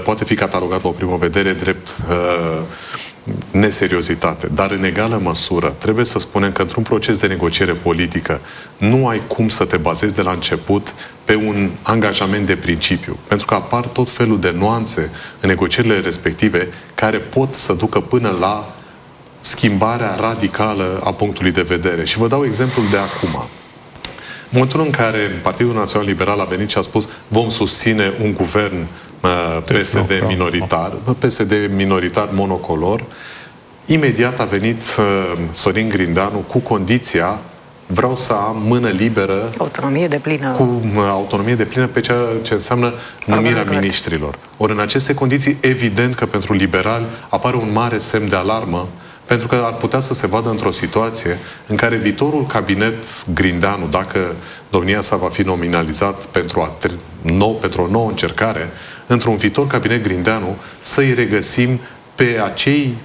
poate fi catalogat la o primă vedere drept neseriozitate, dar în egală măsură trebuie să spunem că într-un proces de negociere politică nu ai cum să te bazezi de la început pe un angajament de principiu, pentru că apar tot felul de nuanțe în negocierile respective care pot să ducă până la schimbarea radicală a punctului de vedere. Și vă dau exemplul de acum. În momentul în care Partidul Național Liberal a venit și a spus vom susține un guvern PSD minoritar monocolor, imediat a venit Sorin Grindeanu cu condiția vreau să am mână liberă, autonomie deplină, cu autonomie deplină pe ceea ce înseamnă numirea miniștrilor. Ori în aceste condiții, evident că pentru liberali apare un mare semn de alarmă, pentru că ar putea să se vadă într-o situație în care viitorul cabinet Grindeanu, dacă domnia sa va fi nominalizat pentru o nouă încercare, într-un viitor cabinet Grindeanu, să-i regăsim pe acei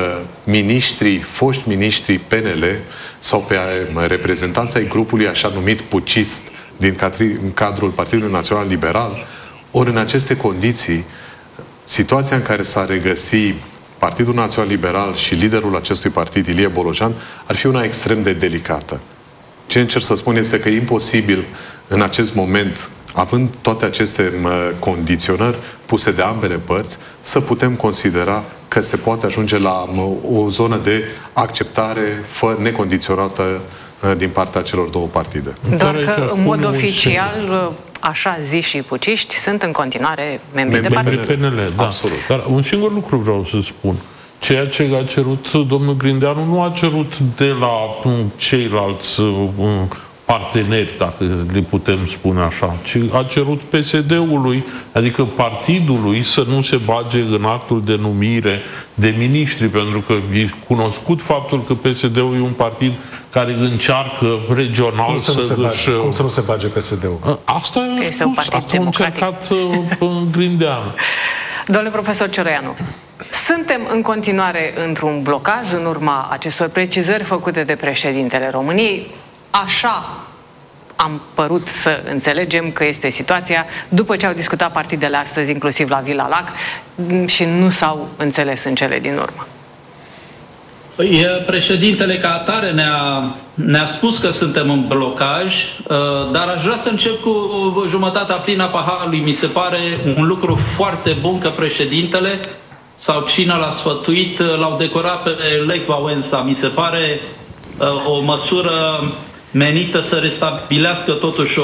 foști miniștri PNL sau pe reprezentanța ai grupului așa numit pucist din cadrul Partidului Național Liberal. Ori în aceste condiții, situația în care s-ar regăsi Partidul Național Liberal și liderul acestui partid, Ilie Bolojan, ar fi una extrem de delicată. Ce încerc să spun este că e imposibil în acest moment, având toate aceste condiționări puse de ambele părți, să putem considera că se poate ajunge la o zonă de acceptare necondiționată din partea celor două partide. Doar că, în mod oficial, așa zis și puciști, sunt în continuare membri de partid. PNL, da. Absolut. Dar un singur lucru vreau să spun. Ceea ce a cerut domnul Grindeanu nu a cerut de la ceilalți parteneri, dacă le putem spune așa, ci a cerut PSD-ului, adică partidului, să nu se bage în actul de numire de miniștri, pentru că e cunoscut faptul că PSD-ul e un partid care încearcă regional cum să nu se bage PSD-ul? Asta a spus, asta a încercat Grindeanu. Domnule profesor Cioroianu, suntem în continuare într-un blocaj în urma acestor precizări făcute de președintele României. Așa am părut să înțelegem că este situația după ce au discutat partidele astăzi, inclusiv la Vila Lac, și nu s-au înțeles în cele din urmă. Președintele ca atare ne-a spus că suntem în blocaj, dar aș vrea să încep cu jumătatea plină a paharului. Mi se pare un lucru foarte bun că președintele sau cine l-a sfătuit l-au decorat pe Lech Wałęsa. Mi se pare o măsură menită să restabilească totuși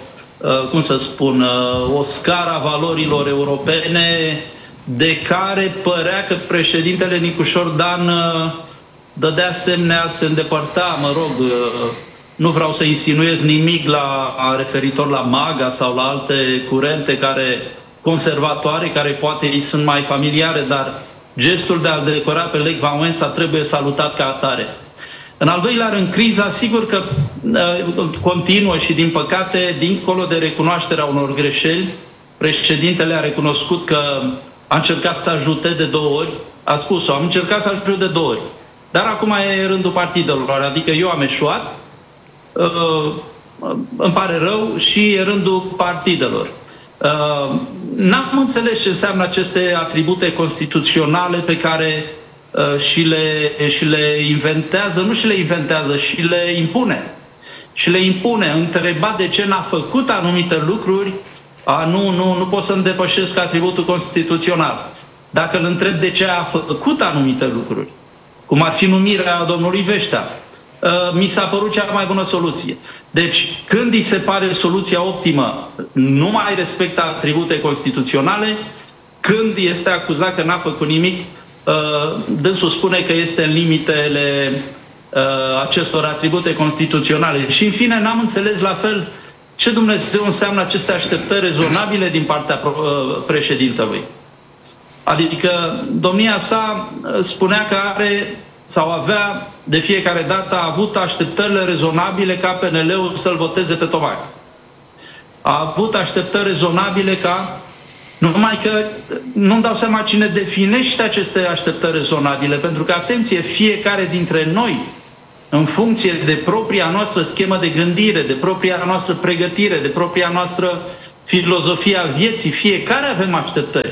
o scară a valorilor europene de care părea că președintele Nicușor Dan dădea semne, se îndepărta, nu vreau să insinuez nimic referitor la MAGA sau la alte curente conservatoare, care poate îi sunt mai familiare, dar gestul de a-l decora pe Lech Wałęsa trebuie salutat ca atare. În al doilea rând, criza, sigur că continuă și, din păcate, dincolo de recunoașterea unor greșeli, președintele a recunoscut că a încercat să ajute de 2 ori, a spus-o, am încercat să ajute de 2 ori. Dar acum e rândul partidelor, adică eu am eșuat, îmi pare rău, și e rândul partidelor. N-am înțeles ce înseamnă aceste atribute constituționale pe care și le inventează, nu și le inventează, și le impune. Și le impune. Întrebat de ce n-a făcut anumite lucruri, nu pot să-mi depășesc atributul constituțional. Dacă îl întreb de ce a făcut anumite lucruri, cum ar fi numirea domnului Veștea, mi s-a părut cea mai bună soluție. Deci, când îi se pare soluția optimă, nu mai respectă atribute constituționale, când este acuzat că n-a făcut nimic, dânsul spune că este în limitele acestor atribute constituționale. Și, în fine, n-am înțeles la fel ce Dumnezeu înseamnă aceste așteptări rezonabile din partea președintelui. Adică domnia sa spunea că are sau avea, de fiecare dată a avut așteptările rezonabile ca PNL-ul să-l voteze pe Toma. A avut așteptări rezonabile ca... Numai că nu-mi dau seama cine definește aceste așteptări rezonabile, pentru că, atenție, fiecare dintre noi, în funcție de propria noastră schemă de gândire, de propria noastră pregătire, de propria noastră filozofie a vieții, fiecare avem așteptări.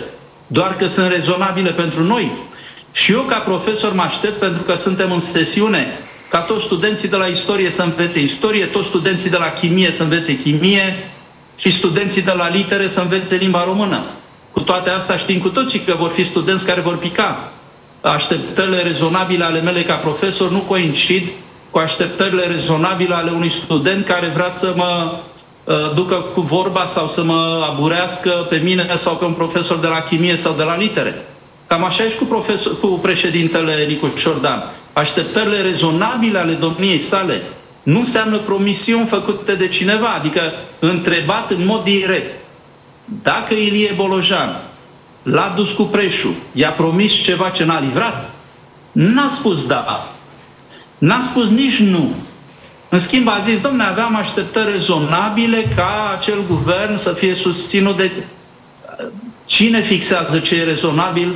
doar că sunt rezonabile pentru noi. Și eu, ca profesor, mă aștept, pentru că suntem în sesiune, ca toți studenții de la istorie să învețe istorie, toți studenții de la chimie să învețe chimie și studenții de la litere să învețe limba română. Cu toate astea știm cu toții că vor fi studenți care vor pica. Așteptările rezonabile ale mele ca profesor nu coincid cu așteptările rezonabile ale unui student care vrea să mă ducă cu vorba sau să mă aburească pe mine sau pe un profesor de la chimie sau de la litere. Cam așa e și cu președintele Nicu Ciordan. Așteptările rezonabile ale domniei sale nu înseamnă promisiuni făcute de cineva, adică întrebat în mod direct. Dacă Ilie Bolojan l-a dus cu preșul, i-a promis ceva ce n-a livrat, n-a spus da, n-a spus nici nu. În schimb a zis, dom'le, aveam așteptări rezonabile ca acel guvern să fie susținut de... Cine fixează ce e rezonabil?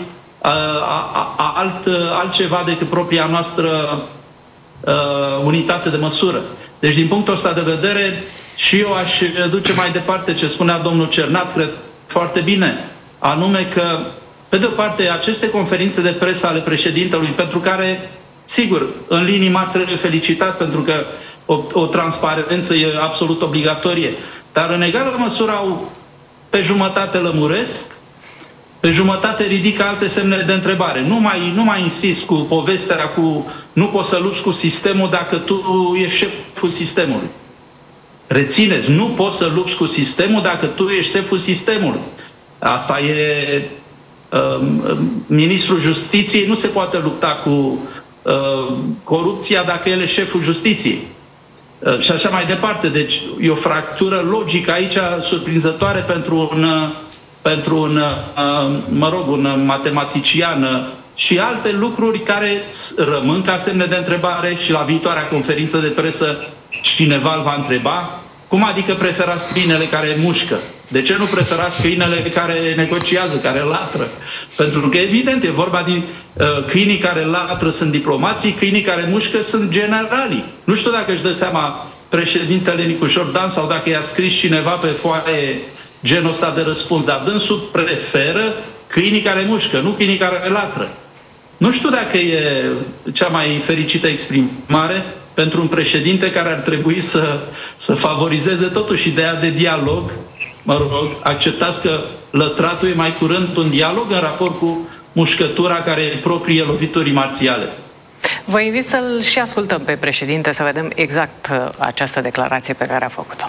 Altceva decât propria noastră unitate de măsură. Deci, din punctul ăsta de vedere, și eu aș duce mai departe ce spunea domnul Cernat, cred foarte bine, anume că, pe de o parte, aceste conferințe de presă ale președintelui, pentru care, sigur, în linii mari trebuie felicitat, pentru că o transparență e absolut obligatorie, dar în egală măsură au pe jumătate lămuresc, pe jumătate ridică alte semne de întrebare. Nu mai insist cu povestea cu nu poți să lupți cu sistemul dacă tu ești șeful sistemului. Rețineți, nu poți să lupți cu sistemul dacă tu ești șeful sistemului. Asta e... Ministrul Justiției nu se poate lupta cu corupția dacă el e șeful justiției. Și așa mai departe. Deci e o fractură logică aici surprinzătoare pentru un matematician și alte lucruri care rămân ca semne de întrebare și la viitoarea conferință de presă cineva îl va întreba. Cum adică preferați câinele care mușcă? De ce nu preferați câinele care negociază, care latră? Pentru că, evident, e vorba de câinii care latră sunt diplomații, câinii care mușcă sunt generalii. Nu știu dacă își dă seama președintele Nicu Ciordan sau dacă i-a scris cineva pe foaie genul ăsta de răspuns, dar dânsul preferă câinii care mușcă, nu câinii care latră. Nu știu dacă e cea mai fericită exprimare pentru un președinte care ar trebui să favorizeze totuși ideea de dialog. Mă rog, acceptați că lătratul e mai curând un dialog în raport cu mușcătura care e proprie loviturii marțiale. Vă invit să-l și ascultăm pe președinte, să vedem exact această declarație pe care a făcut-o.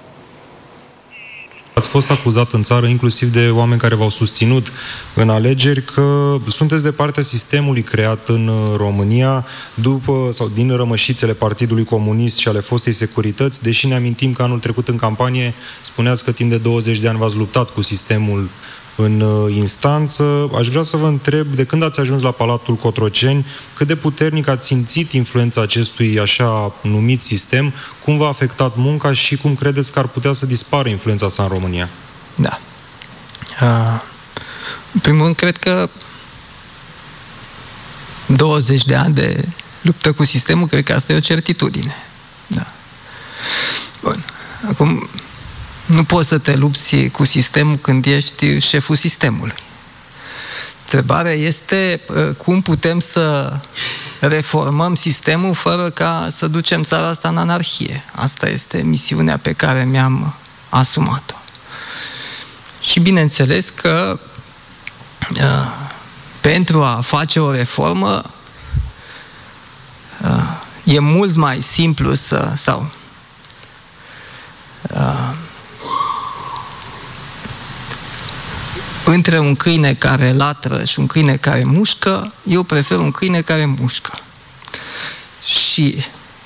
Ați fost acuzat în țară, inclusiv de oameni care v-au susținut în alegeri, că sunteți de partea sistemului creat în România după sau din rămășițele Partidului Comunist și ale fostei securități, deși ne amintim că anul trecut în campanie spuneați că timp de 20 de ani v-ați luptat cu sistemul în instanță. Aș vrea să vă întreb, de când ați ajuns la Palatul Cotroceni, cât de puternic ați simțit influența acestui așa numit sistem, cum v-a afectat munca și cum credeți că ar putea să dispară influența sa în România? Da. În primul rând, cred că 20 de ani de luptă cu sistemul, cred că asta e o certitudine. Da. Bun. Acum, nu poți să te lupți cu sistemul când ești șeful sistemului. Întrebarea este cum putem să reformăm sistemul fără ca să ducem țara asta în anarhie. Asta este misiunea pe care mi-am asumat-o. Și bineînțeles că pentru a face o reformă e mult mai simplu între un câine care latră și un câine care mușcă, eu prefer un câine care mușcă. Și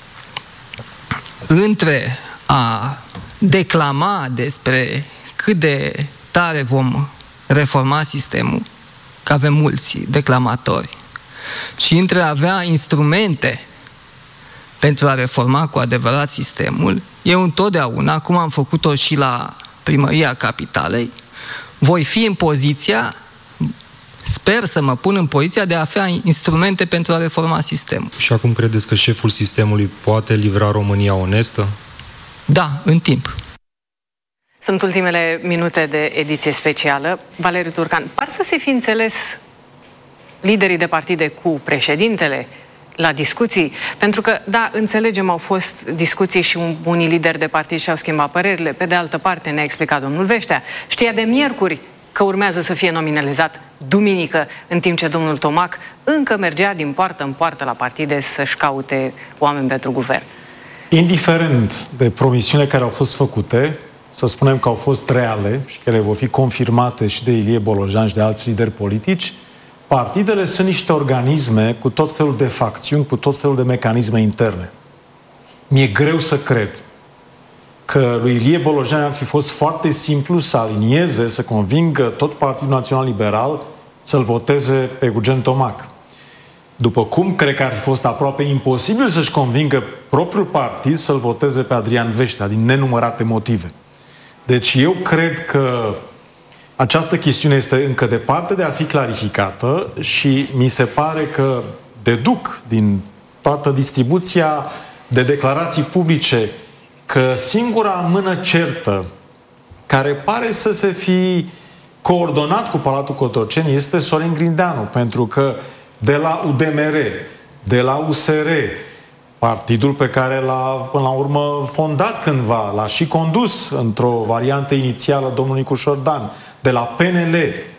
între a declama despre cât de tare vom reforma sistemul, că avem mulți declamatori, și între a avea instrumente pentru a reforma cu adevărat sistemul, eu întotdeauna, cum am făcut-o și la Primăria Capitalei, voi fi în poziția, sper să mă pun în poziția de a avea instrumente pentru a reforma sistemul. Și acum credeți că șeful sistemului poate livra România onestă? Da, în timp. Sunt ultimele minute de ediție specială. Valeriu Turcan, par să se fi înțeles liderii de partide cu președintele la discuții? Pentru că, da, înțelegem, au fost discuții și unii lideri de partid și-au schimbat părerile. Pe de altă parte, ne-a explicat domnul Veștea, știa de miercuri că urmează să fie nominalizat duminică, în timp ce domnul Tomac încă mergea din poartă în poartă la partide să-și caute oameni pentru guvern. Indiferent de promisiunile care au fost făcute, să spunem că au fost reale și care vor fi confirmate și de Ilie Bolojan și de alți lideri politici, partidele sunt niște organisme cu tot felul de facțiuni, cu tot felul de mecanisme interne. Mi-e greu să cred că lui Ilie Bolojan ar fi fost foarte simplu să alinieze, să convingă tot Partidul Național Liberal să-l voteze pe Eugen Tomac. După cum cred că ar fi fost aproape imposibil să-și convingă propriul partid să-l voteze pe Adrian Veștea, din nenumărate motive. Deci eu cred că această chestiune este încă departe de a fi clarificată și mi se pare că deduc din toată distribuția de declarații publice că singura mână certă care pare să se fi coordonat cu Palatul Cotroceni este Sorin Grindeanu, pentru că de la UDMR, de la USR, partidul pe care l-a, până la urmă, fondat cândva, l-a și condus într-o variantă inițială domnul Nicușor Dan, de la PNL,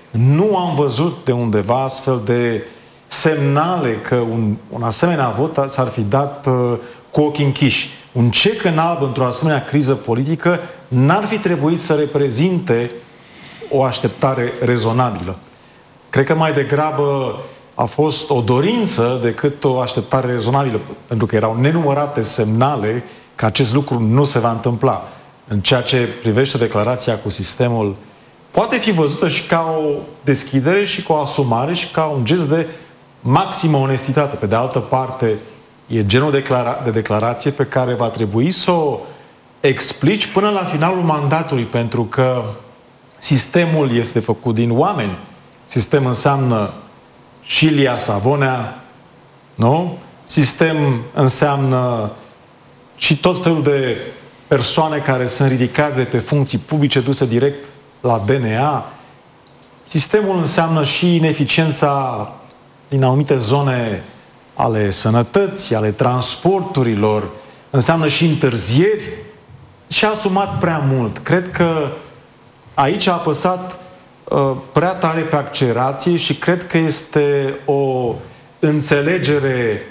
nu am văzut de undeva astfel de semnale că un asemenea vot s-ar fi dat cu ochii închiși. Un cec în alb într-o asemenea criză politică n-ar fi trebuit să reprezinte o așteptare rezonabilă. Cred că mai degrabă a fost o dorință decât o așteptare rezonabilă, pentru că erau nenumărate semnale că acest lucru nu se va întâmpla. În ceea ce privește declarația cu sistemul, poate fi văzută și ca o deschidere și ca o asumare și ca un gest de maximă onestitate. Pe de altă parte, e genul de declarație pe care va trebui să o explici până la finalul mandatului, pentru că sistemul este făcut din oameni. Sistem înseamnă și Ilia Savonea, nu? Sistem înseamnă și tot felul de persoane care sunt ridicate pe funcții publice duse direct la DNA. Sistemul înseamnă și ineficiența din anumite zone ale sănătății, ale transporturilor, înseamnă și întârzieri și a asumat prea mult. Cred că aici a apăsat prea tare pe accelerație și cred că este o înțelegere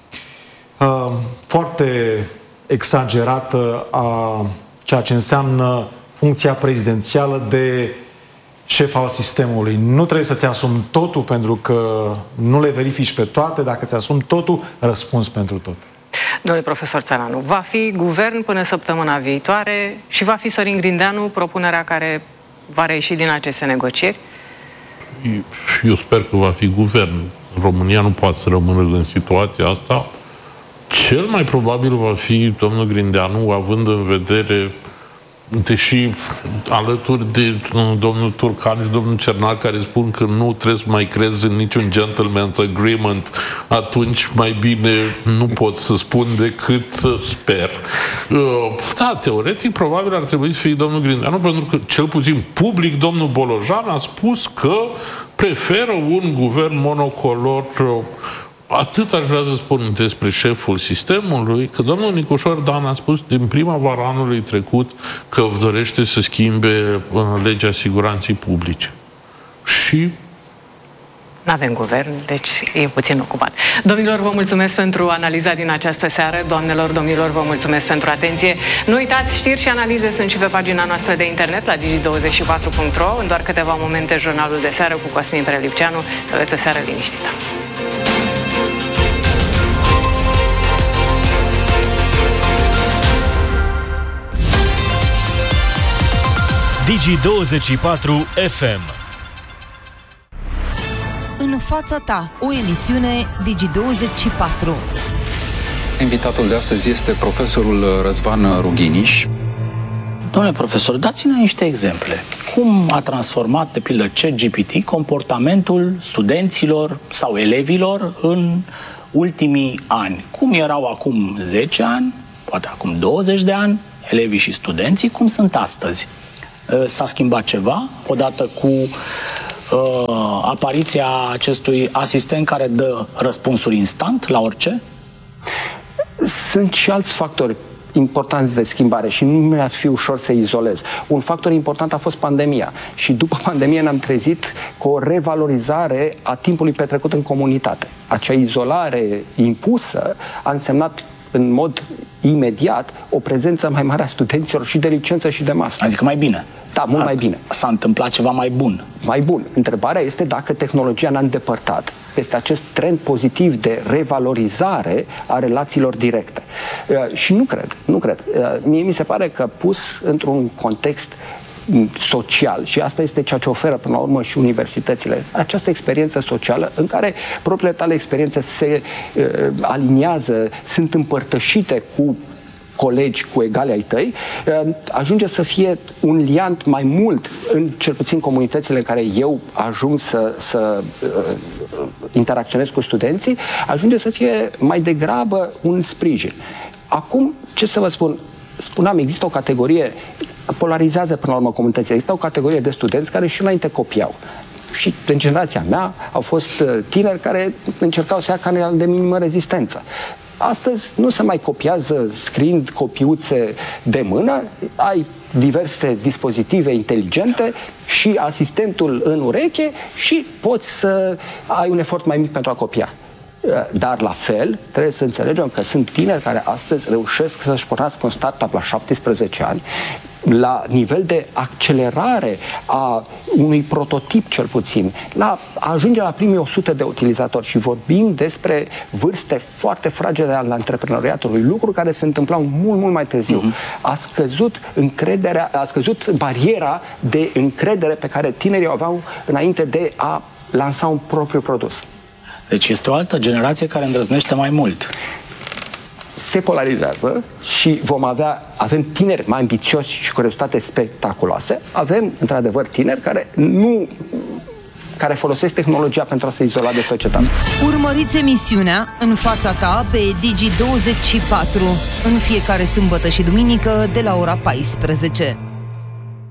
foarte exagerată a ceea ce înseamnă funcția prezidențială de șef al sistemului. Nu trebuie să-ți asumi totul pentru că nu le verifici pe toate. Dacă ți asumi totul, răspunzi pentru tot. Domnule profesor Țăranu, va fi guvern până săptămâna viitoare și va fi Sorin Grindeanu propunerea care va reieși din aceste negocieri? Eu sper că va fi guvern. România nu poate să rămână în situația asta. Cel mai probabil va fi domnul Grindeanu, având în vedere, deși alături de domnul Turcan și domnul Cernal, care spun că nu trebuie să mai crezi în niciun gentleman's agreement, atunci mai bine nu pot să spun decât sper. Da, teoretic, probabil ar trebui să fie domnul Grindeanu, pentru că, cel puțin public, domnul Bolojan a spus că preferă un guvern monocolor. Atât aș vrea să spun despre șeful sistemului, că domnul Nicușor Dan a spus din primăvara anului trecut că dorește să schimbe legea siguranței publice. Și n-avem guvern, deci e puțin ocupat. Domnilor, vă mulțumesc pentru analiza din această seară. Doamnelor, domnilor, vă mulțumesc pentru atenție. Nu uitați, știri și analize sunt și pe pagina noastră de internet la digi24.ro. În doar câteva momente, jurnalul de seară cu Cosmin Prelipceanu. Să aveți o seară liniștită. Digi24 FM. În fața ta, o emisiune Digi24. Invitatul de astăzi este profesorul Răzvan Rughiniș. Domnule profesor, dați-ne niște exemple. Cum a transformat, de pildă, ChatGPT comportamentul studenților sau elevilor în ultimii ani? Cum erau acum 10 ani, poate acum 20 de ani, elevii și studenții, cum sunt astăzi? S-a schimbat ceva odată cu apariția acestui asistent care dă răspunsuri instant la orice? Sunt și alți factori importanți de schimbare și nu mi-ar fi ușor să izolez. Un factor important a fost pandemia și după pandemie ne-am trezit cu o revalorizare a timpului petrecut în comunitate. Acea izolare impusă a însemnat în mod imediat o prezență mai mare a studenților și de licență și de master. Adică mai bine. Da, mult mai bine. S-a întâmplat ceva mai bun. Mai bun. Întrebarea este dacă tehnologia ne-a îndepărtat peste acest trend pozitiv de revalorizare a relațiilor directe. Și nu cred. Mie mi se pare că pus într-un context social, și asta este ceea ce oferă până la urmă și universitățile, această experiență socială în care propriile tale experiențe se aliniază, sunt împărtășite cu colegi, cu egali ai tăi, ajunge să fie un liant mai mult în cel puțin comunitățile în care eu ajung să interacționez cu studenții, ajunge să fie mai degrabă un sprijin. Acum, ce să vă spun? Spuneam, există o categorie, polarizează până la urmă comunitățile, există o categorie de studenți care și înainte copiau. Și în generația mea au fost tineri care încercau să ia canele de minimă rezistență. Astăzi nu se mai copiază scriind copiuțe de mână, ai diverse dispozitive inteligente și asistentul în ureche și poți să ai un efort mai mic pentru a copia. Dar la fel, trebuie să înțelegem că sunt tineri care astăzi reușesc să-și pornească un startup la 17 ani, la nivel de accelerare a unui prototip cel puțin, la a ajunge la primii 100 de utilizatori și vorbim despre vârste foarte fragile al antreprenoriatului, lucru care se întâmplau mult mai târziu. A scăzut bariera de încredere pe care tinerii o aveau înainte de a lansa un propriu produs. Deci este o altă generație care îndrăznește mai mult. Se polarizează și avem tineri mai ambițioși și cu rezultate spectaculoase. Avem, într-adevăr, tineri care folosesc tehnologia pentru a se izola de societate. Urmăriți emisiunea În fața ta pe Digi24 în fiecare sâmbătă și duminică de la ora 14.